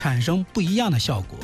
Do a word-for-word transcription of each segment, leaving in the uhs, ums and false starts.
产生不一样的效果。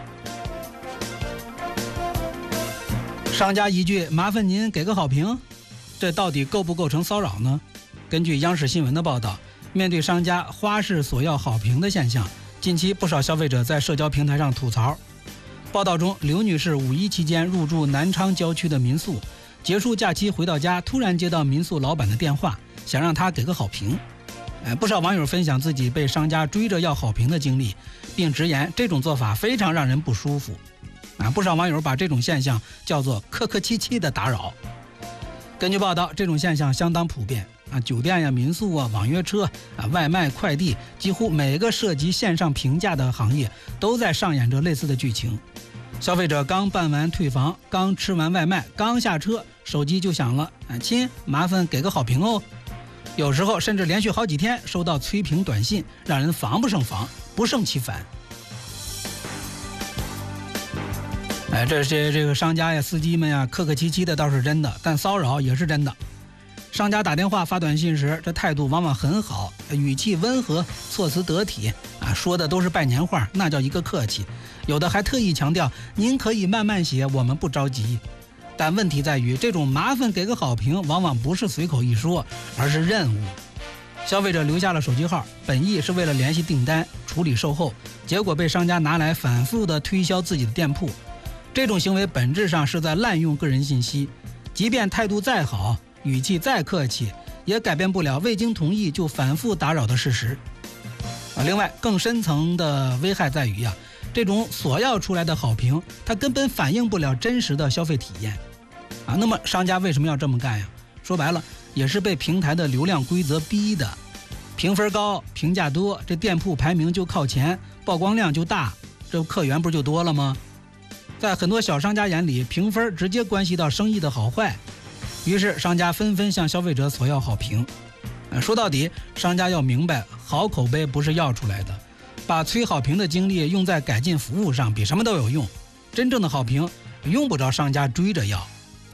商家一句麻烦您给个好评，这到底构不构成骚扰呢？根据央视新闻的报道，面对商家花式索要好评的现象，近期不少消费者在社交平台上吐槽。报道中，刘女士五一期间入住南昌郊区的民宿，结束假期回到家，突然接到民宿老板的电话，想让她给个好评。哎，不少网友分享自己被商家追着要好评的经历，并直言这种做法非常让人不舒服。啊，不少网友把这种现象叫做客客气气的打扰。根据报道，这种现象相当普遍啊，酒店呀、民宿啊、网约车啊、外卖、快递，几乎每个涉及线上评价的行业都在上演着类似的剧情。消费者刚办完退房，刚吃完外卖，刚下车，手机就响了，啊，亲，麻烦给个好评哦。有时候甚至连续好几天收到催评短信，让人防不胜防，不胜其烦。哎，这些这个商家呀、司机们呀，客客气气的倒是真的，但骚扰也是真的。商家打电话发短信时，这态度往往很好，语气温和，措辞得体啊，说的都是拜年话，那叫一个客气。有的还特意强调您可以慢慢写，我们不着急。但问题在于，这种麻烦给个好评往往不是随口一说，而是任务。消费者留下了手机号，本意是为了联系订单、处理售后，结果被商家拿来反复的推销自己的店铺。这种行为本质上是在滥用个人信息，即便态度再好，语气再客气，也改变不了未经同意就反复打扰的事实。啊，另外更深层的危害在于呀、啊，这种索要出来的好评，它根本反映不了真实的消费体验。啊，那么商家为什么要这么干呀？说白了，也是被平台的流量规则逼的。评分高，评价多，这店铺排名就靠前，曝光量就大，这客源不就多了吗？在很多小商家眼里，评分直接关系到生意的好坏，于是商家纷纷向消费者索要好评。说到底，商家要明白，好口碑不是要出来的，把催好评的精力用在改进服务上，比什么都有用。真正的好评用不着商家追着要。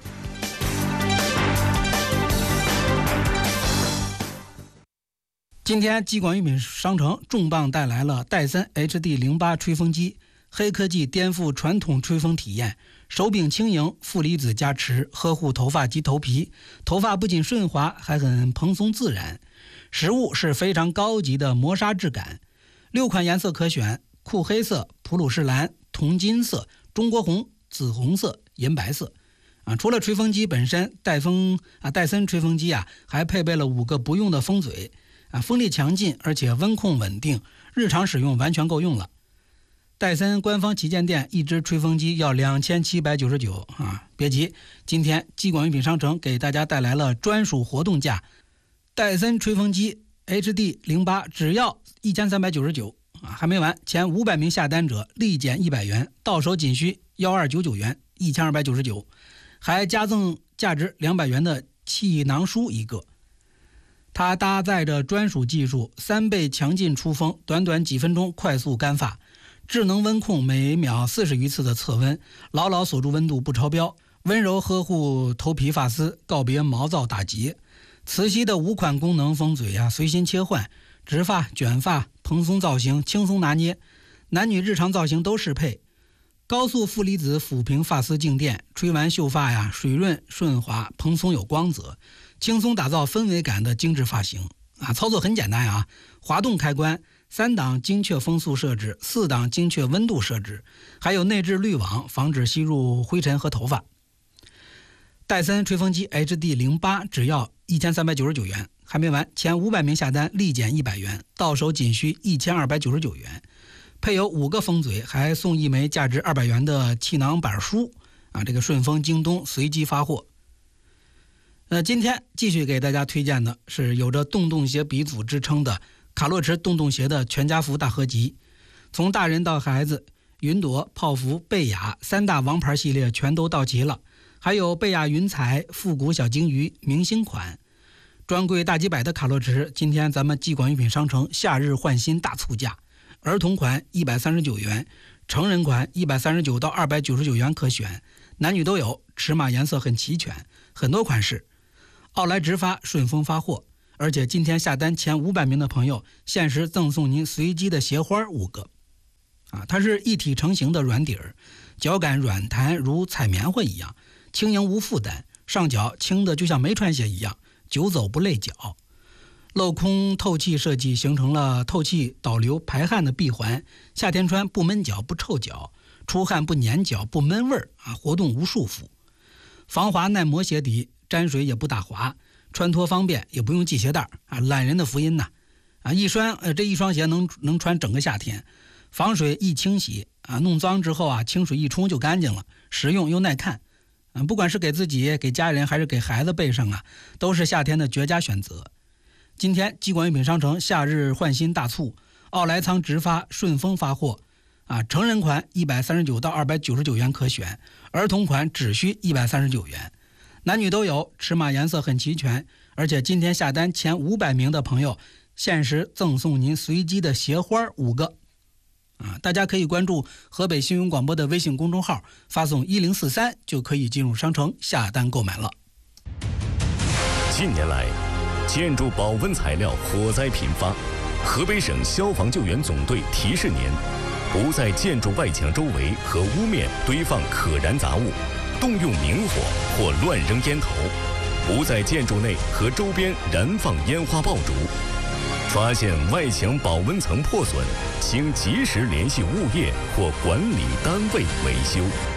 今天激广御品商城重磅带来了戴森 H D 零八 吹风机，黑科技颠覆传统吹风体验，手柄轻盈，负离子加持，呵护头发及头皮，头发不仅顺滑，还很蓬松自然。实物是非常高级的磨砂质感，六款颜色可选：酷黑色、普鲁士蓝、铜金色、中国红、紫红色、银白色。啊，除了吹风机本身，戴风啊戴森吹风机啊还配备了五个不用的风嘴，啊风力强劲，而且温控稳定，日常使用完全够用了。戴森官方旗舰店一支吹风机要两千七百九十九啊！别急，今天激广御品商城给大家带来了专属活动价，戴森吹风机 H D 零八 只要一千三百九十九啊！还没完，前五百名下单者立减一百元，到手仅需一千二百九十九元，一千二百九十九，还加赠价值两百元的气囊梳一个。它搭载着专属技术，三倍强劲出风，短短几分钟快速干发。智能温控每秒四十余次的测温，牢牢锁住温度不超标，温柔呵护头皮发丝，告别毛躁打结。磁吸的五款功能风嘴啊，随心切换，直发、卷发、蓬松造型轻松拿捏，男女日常造型都适配。高速负离子抚平发丝静电，吹完秀发呀，水润顺滑，蓬松有光泽，轻松打造氛围感的精致发型啊！操作很简单啊，滑动开关。三档精确风速设置，四档精确温度设置，还有内置滤网，防止吸入灰尘和头发。戴森吹风机 H D 零八 只要一千三百九十九元，还没完，前五百名下单立减一百元，到手仅需一千二百九十九元，配有五个风嘴，还送一枚价值二百元的气囊板梳啊！这个顺丰、京东随机发货。呃，今天继续给大家推荐的是有着洞洞鞋鼻祖之称的卡洛驰洞洞鞋的全家福大合集，从大人到孩子，云朵、泡芙、贝雅三大王牌系列全都到齐了，还有贝雅云彩、复古小鲸鱼明星款，专柜大几百的卡洛驰，今天咱们激广御品商城夏日换新大促价，儿童款一百三十九元，成人款一百三十九到二百九十九元可选，男女都有，尺码颜色很齐全，很多款式。奥莱直发，顺丰发货。而且今天下单前五百名的朋友，限时赠送您随机的鞋花五个。 啊，它是一体成型的软底儿，脚感软弹如踩棉花一样，轻盈无负担，上脚轻的就像没穿鞋一样，久走不累脚。镂空透气设计形成了透气导流排汗的闭环，夏天穿不闷脚不臭脚，出汗不粘脚不闷味儿啊，活动无束缚。防滑耐磨鞋底，沾水也不打滑，穿脱方便，也不用系鞋带啊，懒人的福音呐！啊，一双呃这一双鞋能能穿整个夏天，防水易清洗啊，弄脏之后啊，清水一冲就干净了，实用又耐看。啊，不管是给自己、给家人还是给孩子备上啊，都是夏天的绝佳选择。今天激广用品商城夏日换新大促，奥莱仓直发，顺丰发货。啊，成人款一百三十九到二百九十九元可选，儿童款只需一百三十九元，男女都有，尺码颜色很齐全，而且今天下单前五百名的朋友，限时赠送您随机的鞋花五个。啊，大家可以关注河北新闻广播的微信公众号，发送一零四三就可以进入商城下单购买了。 近年来，建筑保温材料火灾频发，河北省消防救援总队提示您，不在建筑外墙周围和屋面堆放可燃杂物，动用明火或乱扔烟头，不在建筑内和周边燃放烟花爆竹。发现外墙保温层破损，请及时联系物业或管理单位维修。